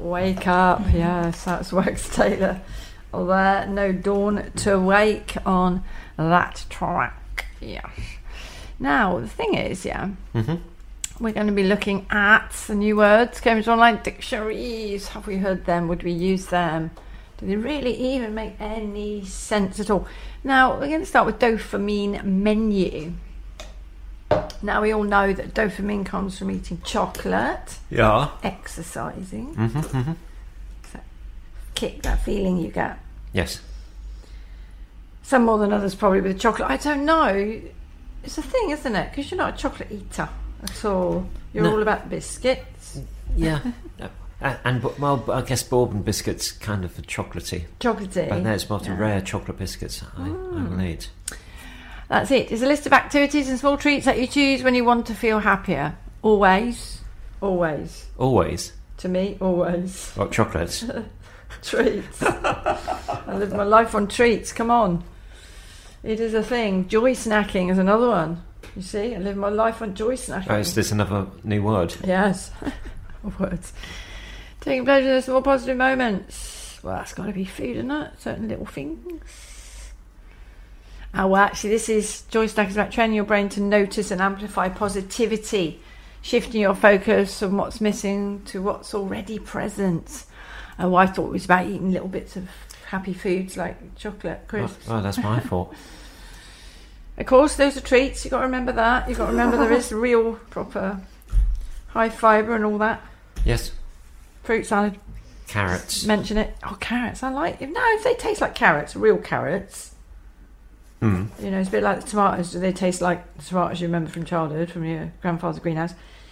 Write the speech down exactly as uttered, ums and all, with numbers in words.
Wake up, yes, that's Wax Taylor. There, no dawn to wake on that track. Yeah. Now the thing is, yeah, mm-hmm. we're going to be looking at the new words, Cambridge Online Dictionaries. Have we heard them? Would we use them? Do they really even make any sense at all? Now we're going to start with dopamine menu. Now we all know that dopamine comes from eating chocolate, yeah, exercising, mm-hmm, mm-hmm. So kick, that feeling you get. Yes. Some more than others probably with chocolate. I don't know. It's a thing, isn't it? Because you're not a chocolate eater at all. You're No. all about biscuits. Yeah. Uh, and, well, I guess bourbon biscuits kind of are chocolatey. Chocolatey. But there's most yeah. rare chocolate biscuits I, Mm. I will eat. That's it. It's a list of activities and small treats that you choose when you want to feel happier. Always. Always. Always. To me, always. What, chocolates? Treats. I live my life on treats. Come on. It is a thing. Joy snacking is another one. You see, I live my life on joy snacking. Oh, is this another new word? Yes. Words. Taking pleasure in the small positive moments. Well, that's got to be food, isn't it? Certain little things. Oh, well, actually, this is Joy Snack is about training your brain to notice and amplify positivity, shifting your focus from what's missing to what's already present. Oh, I thought it was about eating little bits of happy foods like chocolate crisps. Oh, oh that's my fault. Of course, those are treats. You've got to remember that. You've got to remember there is real, proper, high fibre and all that. Yes. Fruit salad. Carrots. Mention it. Oh, carrots. I like it. No, if they taste like carrots, real carrots. Mm. You know, it's a bit like the tomatoes. Do they taste like the tomatoes you remember from childhood, from your grandfather's greenhouse?